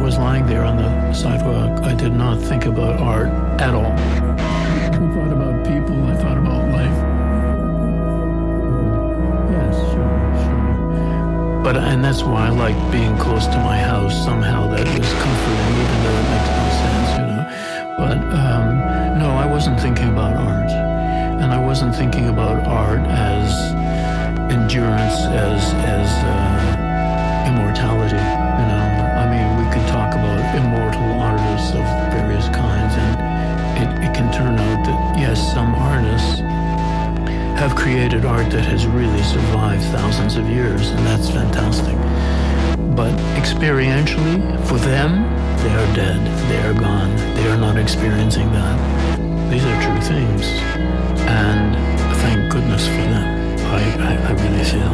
was lying there on the sidewalk, I did not think about art at all. I thought about people, I thought about life. Yes, sure. And that's why I like being close to my house. Somehow that was comforting, even though it makes no sense, you know. But no, I wasn't thinking about art. And I wasn't thinking about art as endurance, as immortality, you know. I mean, we could talk about immortal artists of various kinds, and it can turn out that, yes, some artists have created art that has really survived thousands of years, and that's fantastic. But experientially, for them, they are dead, they are gone, they are not experiencing that. These are true things, and thank goodness for them, I really feel.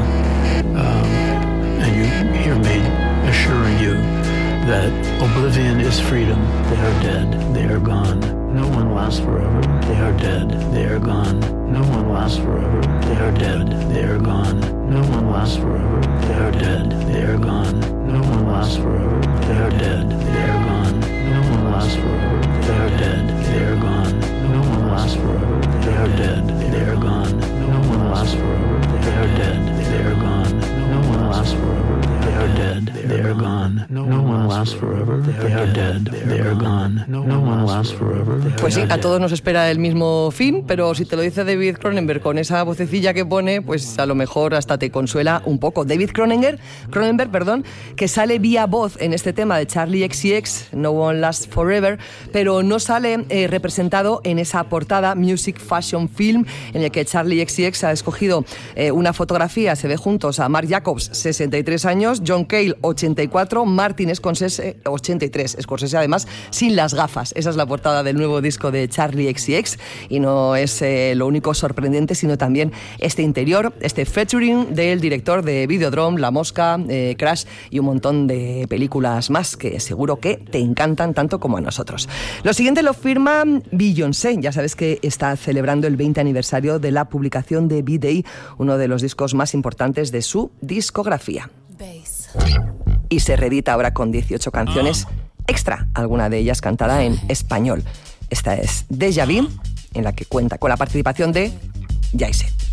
And you hear me assuring you that oblivion is freedom. They are dead, they are gone. No one lasts forever, they are dead, they are gone. No one lasts forever, they are dead, they are gone. No one lasts forever, they are dead, they are gone. No one lasts forever, they are dead, they are gone. No one lasts forever, they are dead, they are gone. No one lasts forever, they are dead, they are gone. No one lasts forever, they are dead, they are gone. No one lasts forever, they are dead, they are gone. No one lasts forever, they are dead, they are gone. No one lasts forever. Pues sí, a todos nos espera el mismo fin, pero si te lo dice David Cronenberg con esa vocecilla que pone, pues a lo mejor hasta te consuela un poco. David Cronenberg, que sale vía voz en este tema de Charli XCX, No One Lasts Forever, pero no sale representado en esa portada Music Fashion Film, en el que Charli XCX ha escogido una fotografía. Se ve juntos a Marc Jacobs, 63 años, John Cale, 84, Martin Scorsese, 83. Scorsese, además, sin las gafas. Esa es la portada del nuevo disco de Charli XCX, y no es lo único sorprendente, sino también este interior, este featuring del director de Videodrome, La Mosca, Crash y un montón de películas más que seguro que te encantan tanto como a nosotros. Lo siguiente lo firma Beyoncé. Ya sabes que está celebrando el 20 aniversario de la publicación de B-Day, uno de los discos más importantes de su discografía. Y se reedita ahora con 18 canciones extra, alguna de ellas cantada en español. Esta es Déjà Vu, en la que cuenta con la participación de Jay-Z.